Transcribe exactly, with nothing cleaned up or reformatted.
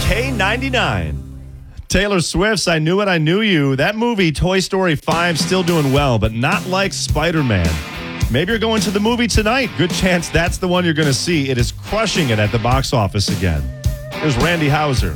K ninety-nine. Taylor Swift's I Knew It, I Knew You. That movie, Toy Story five, still doing well, but not like Spider-Man. Maybe you're going to the movie tonight. Good chance that's the one you're going to see. It is crushing it at the box office again. There's Randy Houser.